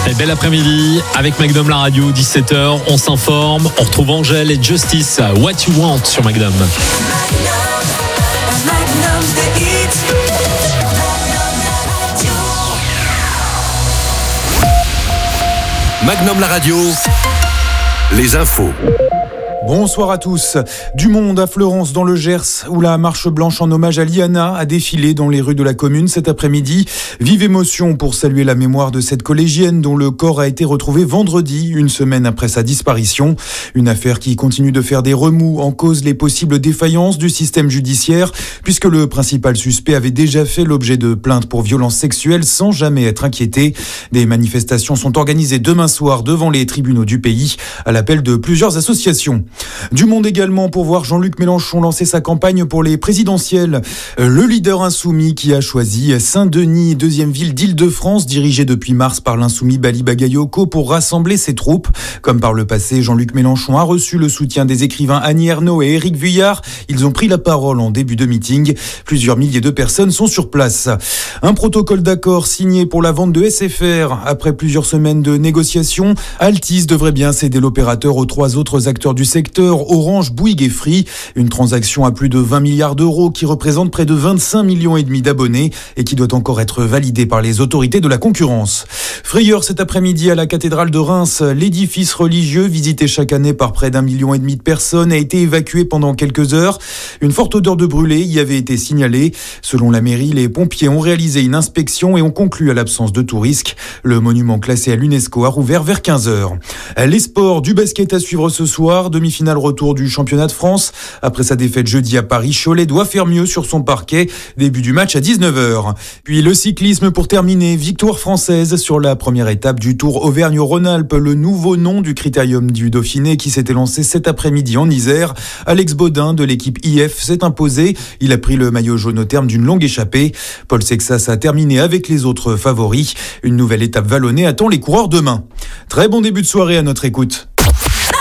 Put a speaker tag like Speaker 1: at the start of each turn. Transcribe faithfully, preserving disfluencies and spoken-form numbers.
Speaker 1: Et bel après-midi avec Magnum la radio, dix-sept heures, on s'informe, on retrouve Angèle et Justice, What You Want sur Magnum.
Speaker 2: Magnum la radio, les infos.
Speaker 3: Bonsoir à tous. Du monde à Fleurance dans le Gers, où la marche blanche en hommage à Liana a défilé dans les rues de la commune cet après-midi. Vive émotion pour saluer la mémoire de cette collégienne dont le corps a été retrouvé vendredi, une semaine après sa disparition. Une affaire qui continue de faire des remous en cause les possibles défaillances du système judiciaire, puisque le principal suspect avait déjà fait l'objet de plaintes pour violences sexuelles sans jamais être inquiété. Des manifestations sont organisées demain soir devant les tribunaux du pays, à l'appel de plusieurs associations. Du monde également pour voir Jean-Luc Mélenchon lancer sa campagne pour les présidentielles. Le leader insoumis qui a choisi Saint-Denis, deuxième ville d'Île-de-France, dirigée depuis mars par l'insoumis Bali Bagayoko pour rassembler ses troupes. Comme par le passé, Jean-Luc Mélenchon a reçu le soutien des écrivains Annie Ernaux et Éric Vuillard. Ils ont pris la parole en début de meeting. Plusieurs milliers de personnes sont sur place. Un protocole d'accord signé pour la vente de S F R. Après plusieurs semaines de négociations, Altice devrait bien céder l'opérateur aux trois autres acteurs du secteur. Orange, Bouygues et Free. Une transaction à plus de vingt milliards d'euros qui représente près de vingt-cinq millions et demi d'abonnés et qui doit encore être validée par les autorités de la concurrence. Frayeur cet après-midi à la cathédrale de Reims. L'édifice religieux, visité chaque année par près d'un million et demi de personnes, a été évacué pendant quelques heures. Une forte odeur de brûlé y avait été signalée. Selon la mairie, les pompiers ont réalisé une inspection et ont conclu à l'absence de tout risque. Le monument classé à l'UNESCO a rouvert vers quinze heures. Les sports, du basket à suivre ce soir. Demi-finale retour du championnat de France. Après sa défaite jeudi à Paris, Cholet doit faire mieux sur son parquet. Début du match à dix-neuf heures. Puis le cyclisme pour terminer. Victoire française sur la première étape du Tour Auvergne-Rhône-Alpes, le nouveau nom du Critérium du Dauphiné qui s'était lancé cet après-midi en Isère. Alex Baudin de l'équipe I F s'est imposé. Il a pris le maillot jaune au terme d'une longue échappée. Paul Sexas a terminé avec les autres favoris. Une nouvelle étape vallonnée attend les coureurs demain. Très bon début de soirée à notre écoute.